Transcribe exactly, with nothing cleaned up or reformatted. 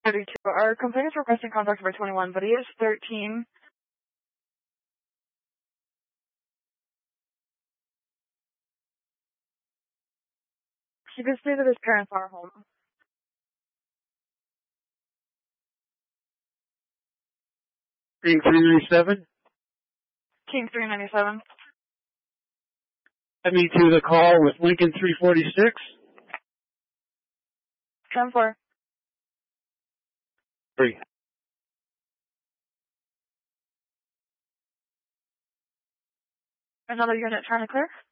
thirty-two. Our complaint is requesting contact number twenty-one, but he is thirteen. He did say that his parents are home. King three ninety-seven? King three ninety-seven. Let me to the call with Lincoln three forty-six. ten four. Three. Another unit trying to clear?